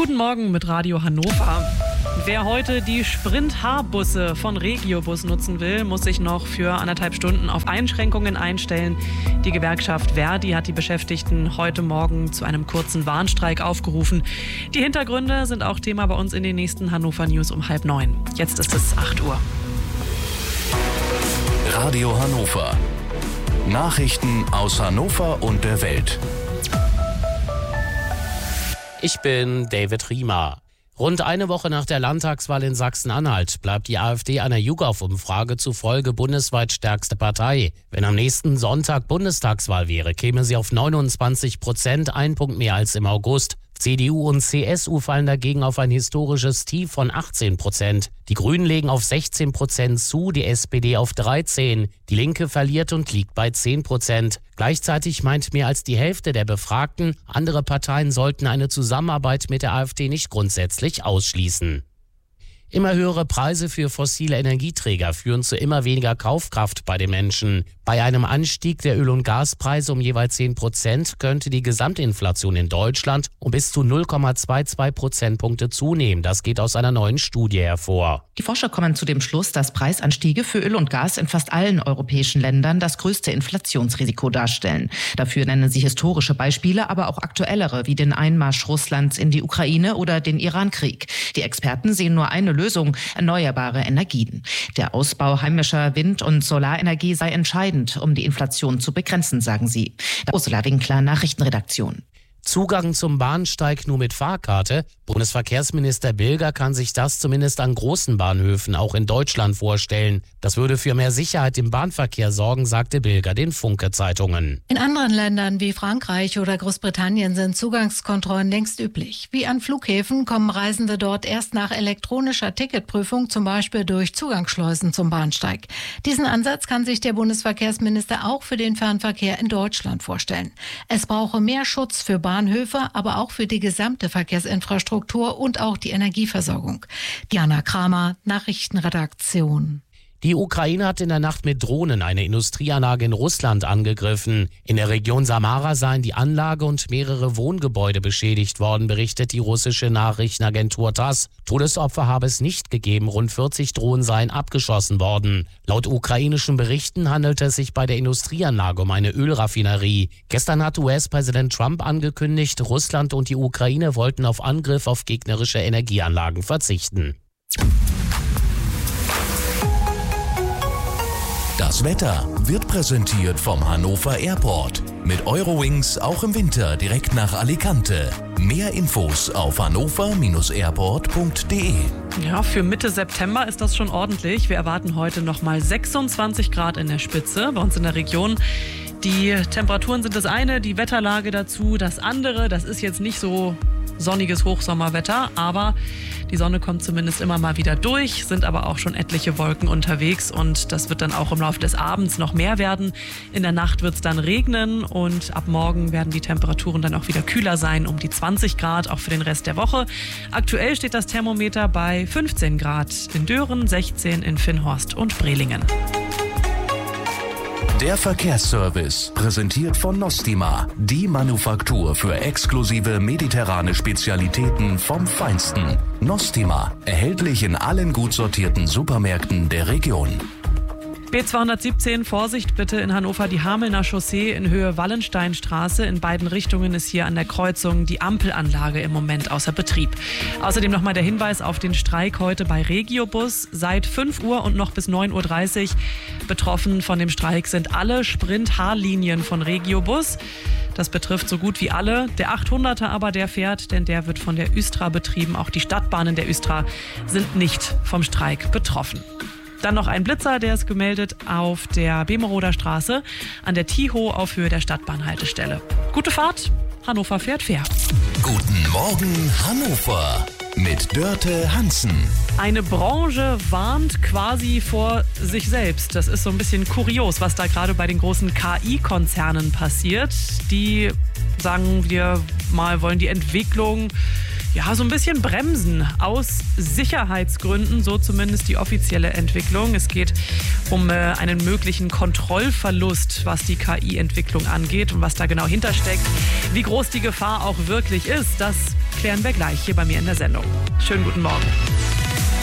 Guten Morgen mit Radio Hannover. Wer heute die Sprint-H-Busse von Regiobus nutzen will, muss sich noch für 1,5 Stunden auf Einschränkungen einstellen. Die Gewerkschaft Verdi hat die Beschäftigten heute Morgen zu einem kurzen Warnstreik aufgerufen. Die Hintergründe sind auch Thema bei uns in den nächsten Hannover News um 8:30. Jetzt ist es 8 Uhr. Radio Hannover. Nachrichten aus Hannover und der Welt. Ich bin David Riemer. Rund eine Woche nach der Landtagswahl in Sachsen-Anhalt bleibt die AfD einer YouGov-Umfrage zufolge bundesweit stärkste Partei. Wenn am nächsten Sonntag Bundestagswahl wäre, käme sie auf 29%, 1 Punkt mehr als im August. CDU und CSU fallen dagegen auf ein historisches Tief von 18%. Die Grünen legen auf 16% zu, die SPD auf 13%. Die Linke verliert und liegt bei 10%. Gleichzeitig meint mehr als die Hälfte der Befragten, andere Parteien sollten eine Zusammenarbeit mit der AfD nicht grundsätzlich ausschließen. Immer höhere Preise für fossile Energieträger führen zu immer weniger Kaufkraft bei den Menschen. Bei einem Anstieg der Öl- und Gaspreise um jeweils 10% könnte die Gesamtinflation in Deutschland um bis zu 0,22 Prozentpunkte zunehmen. Das geht aus einer neuen Studie hervor. Die Forscher kommen zu dem Schluss, dass Preisanstiege für Öl und Gas in fast allen europäischen Ländern das größte Inflationsrisiko darstellen. Dafür nennen sie historische Beispiele, aber auch aktuellere, wie den Einmarsch Russlands in die Ukraine oder den Irankrieg. Die Experten sehen nur eine Lösung: erneuerbare Energien. Der Ausbau heimischer Wind- und Solarenergie sei entscheidend, um die Inflation zu begrenzen, sagen sie. Ursula Winkler, Nachrichtenredaktion. Zugang zum Bahnsteig nur mit Fahrkarte? Bundesverkehrsminister Bilger kann sich das zumindest an großen Bahnhöfen auch in Deutschland vorstellen. Das würde für mehr Sicherheit im Bahnverkehr sorgen, sagte Bilger den Funke-Zeitungen. In anderen Ländern wie Frankreich oder Großbritannien sind Zugangskontrollen längst üblich. Wie an Flughäfen kommen Reisende dort erst nach elektronischer Ticketprüfung, zum Beispiel durch Zugangsschleusen zum Bahnsteig. Diesen Ansatz kann sich der Bundesverkehrsminister auch für den Fernverkehr in Deutschland vorstellen. Es brauche mehr Schutz für Bahnhöfe, aber auch für die gesamte Verkehrsinfrastruktur und auch die Energieversorgung. Diana Kramer, Nachrichtenredaktion. Die Ukraine hat in der Nacht mit Drohnen eine Industrieanlage in Russland angegriffen. In der Region Samara seien die Anlage und mehrere Wohngebäude beschädigt worden, berichtet die russische Nachrichtenagentur TASS. Todesopfer habe es nicht gegeben, rund 40 Drohnen seien abgeschossen worden. Laut ukrainischen Berichten handelte es sich bei der Industrieanlage um eine Ölraffinerie. Gestern hat US-Präsident Trump angekündigt, Russland und die Ukraine wollten auf Angriff auf gegnerische Energieanlagen verzichten. Das Wetter wird präsentiert vom Hannover Airport. Mit Eurowings auch im Winter direkt nach Alicante. Mehr Infos auf hannover-airport.de. Ja, für Mitte September ist das schon ordentlich. Wir erwarten heute nochmal 26 Grad in der Spitze bei uns in der Region. Die Temperaturen sind das eine, die Wetterlage dazu das andere. Das ist jetzt nicht so sonniges Hochsommerwetter, aber die Sonne kommt zumindest immer mal wieder durch, sind aber auch schon etliche Wolken unterwegs und das wird dann auch im Laufe des Abends noch mehr werden. In der Nacht wird es dann regnen und ab morgen werden die Temperaturen dann auch wieder kühler sein, um die 20 Grad, auch für den Rest der Woche. Aktuell steht das Thermometer bei 15 Grad in Dören, 16 in Finnhorst und Brelingen. Der Verkehrsservice, präsentiert von Nostima, die Manufaktur für exklusive mediterrane Spezialitäten vom Feinsten. Nostima, erhältlich in allen gut sortierten Supermärkten der Region. B217, Vorsicht bitte in Hannover, die Hamelner Chaussee in Höhe Wallensteinstraße. In beiden Richtungen ist hier an der Kreuzung die Ampelanlage im Moment außer Betrieb. Außerdem nochmal der Hinweis auf den Streik heute bei Regiobus. Seit 5 Uhr und noch bis 9:30 Uhr betroffen von dem Streik sind alle Sprint-H-Linien von Regiobus. Das betrifft so gut wie alle. Der 800er aber, der fährt, denn der wird von der Östra betrieben. Auch die Stadtbahnen der Östra sind nicht vom Streik betroffen. Dann noch ein Blitzer, der ist gemeldet auf der Bemeroder Straße an der Tiho auf Höhe der Stadtbahnhaltestelle. Gute Fahrt, Hannover fährt fair. Guten Morgen Hannover mit Dörte Hansen. Eine Branche warnt quasi vor sich selbst. Das ist so ein bisschen kurios, was da gerade bei den großen KI-Konzernen passiert. Die sagen wir mal, wollen die Entwicklung so ein bisschen bremsen aus Sicherheitsgründen, so zumindest die offizielle Entwicklung. Es geht um einen möglichen Kontrollverlust, was die KI-Entwicklung angeht und was da genau hintersteckt. Wie groß die Gefahr auch wirklich ist, das klären wir gleich hier bei mir in der Sendung. Schönen guten Morgen.